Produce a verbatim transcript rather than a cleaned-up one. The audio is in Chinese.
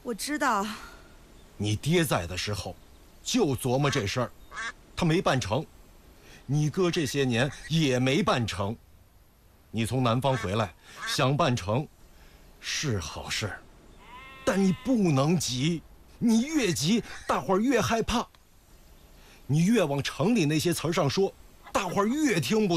我知道。 你爹在的时候，就琢磨这事儿，他没办成。你哥这些年也没办成。你从南方回来，想办成，是好事，但你不能急。你越急，大伙儿越害怕。你越往城里那些词儿上说，大伙儿越听不